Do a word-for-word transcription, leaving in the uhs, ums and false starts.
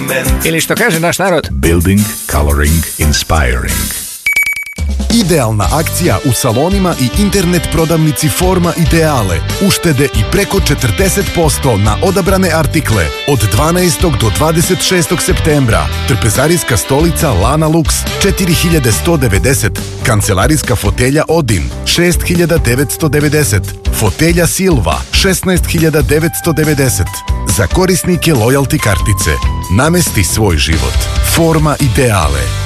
kompliment. Ili što kaže naš narod, Building, coloring, inspiring. Idealna akcija u salonima i internet prodavnici Forma Ideale. Uštede i preko četrdeset posto na odabrane artikle od dvanaestog do dvadeset šestog septembra. Trpezarijska stolica Lana Lux četiri hiljade sto devedeset. Kancelarijska fotelja Odin šest hiljada devetsto devedeset. Fotelja Silva šesnaest hiljada devetsto devedeset. Za korisnike lojalty kartice. Namesti svoj život. Forma Ideale.